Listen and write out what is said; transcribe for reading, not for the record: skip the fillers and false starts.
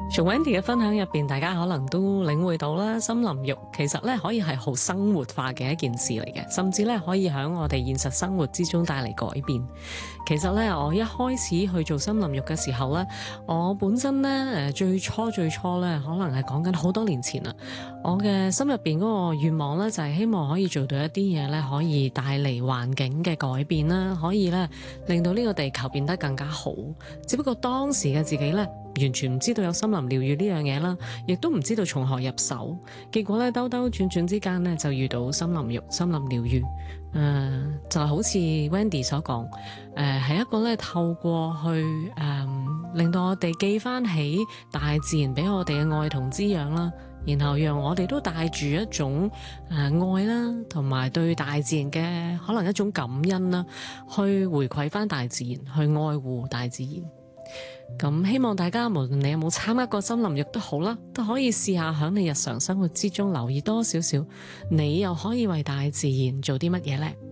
從 Wendy 嘅分享入邊，大家可能都領會到啦，森林浴其實咧可以係好生活化嘅一件事嚟嘅，甚至咧可以喺我哋現實生活之中帶嚟改變。其實咧，我一開始去做森林浴嘅時候咧，我本身咧最初咧，可能係講緊好多年前啦。我嘅心入邊嗰個願望咧，就係希望可以做到一啲嘢咧，可以帶嚟環境嘅改變啦，可以咧令到呢個地球變得更加好。只不過當時嘅自己咧，完全唔知道有森林療癒呢樣嘢啦，亦都唔知道從何入手。結果咧，兜兜轉轉之間咧，就遇到森林浴、森林療癒。就好似 Wendy 所講，係一個咧透過去令到我哋記翻起大自然俾我哋嘅愛同滋養啦，然後讓我哋都帶住一種愛啦，同埋對大自然嘅可能一種感恩啦，去回饋翻大自然，去愛護大自然。咁希望大家無論你有冇參加過森林浴都好啦，都可以試下喺你日常生活之中留意多少少，你又可以為大自然做啲乜嘢呢？